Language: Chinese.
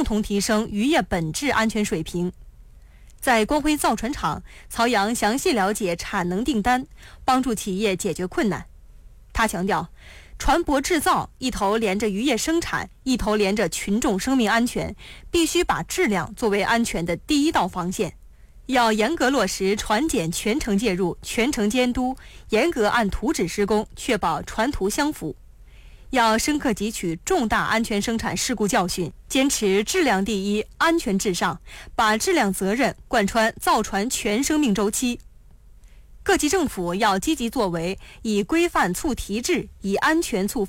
同提升渔业本质安全水平。在光辉造船厂，曹阳详细了解产能订单，帮助企业解决困难。他强调，船舶制造一头连着渔业生产，一头连着群众生命安全，必须把质量作为安全的第一道防线。要严格落实船检全程介入、全程监督，严格按图纸施工，确保船图相符。要深刻汲取重大安全生产事故教训，坚持质量第一、安全至上，把质量责任贯穿造船全生命周期。各级政府要积极作为，以规范促提质，以安全促